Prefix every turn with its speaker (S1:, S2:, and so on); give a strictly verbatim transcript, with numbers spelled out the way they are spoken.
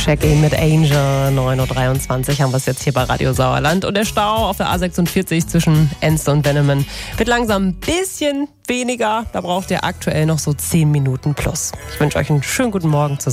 S1: Check-in mit Angel. neun Uhr dreiundzwanzig haben wir es jetzt hier bei Radio Sauerland. Und der Stau auf der A sechsundvierzig zwischen Enste und Wennemen wird langsam ein bisschen weniger. Da braucht ihr aktuell noch so zehn Minuten plus. Ich wünsche euch einen schönen guten Morgen zusammen.